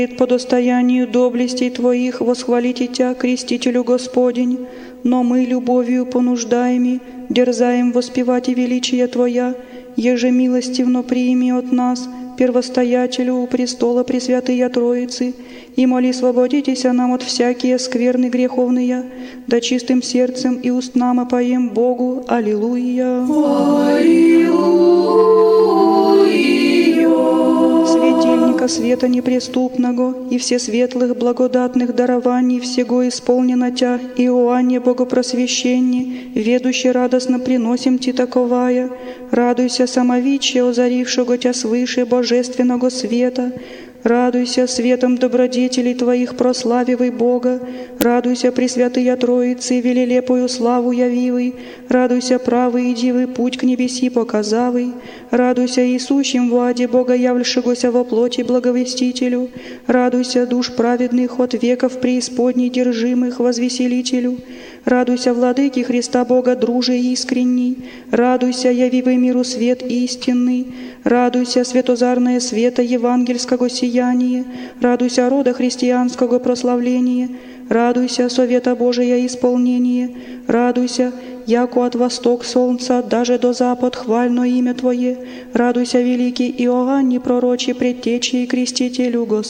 по достоянию доблестей Твоих восхвалите Тя, Крестителю Господень, но мы любовью понуждаеми дерзаем воспевать и величие Твоя, еже милостивно приими от нас, первостоятелю у престола Пресвятыя Троицы, и моли свободитеся нам от всякие скверны греховные, да чистым сердцем и устнама поем Богу. Аллилуйя. Светильника света неприступного и всесветлых благодатных дарований всего исполнено Тя, Иоанне Богопросвященни, ведуще радостно приносим Ти таковая. Радуйся, самовиче, озарившего Тя свыше божественного света. Радуйся светом добродетелей Твоих, прославивай Бога. Радуйся, Пресвятыя Троицы, велелепую славу явивый. Радуйся, правый и дивый путь к небеси показавый. Радуйся, Иисущим владе Бога явлшегося во плоти благовестителю. Радуйся, душ праведных от веков преисподней держимых возвеселителю. Радуйся, владыки Христа Бога, друже искренний. Радуйся, явивый миру свет истинный. Радуйся, светозарное света евангельского сияние. Радуйся, рода христианского прославление. Радуйся, совета Божия исполнение. Радуйся, яко от восток солнца даже до запад хвально имя Твое. Радуйся, великий Иоанне пророче, предтече и крестителю Господь.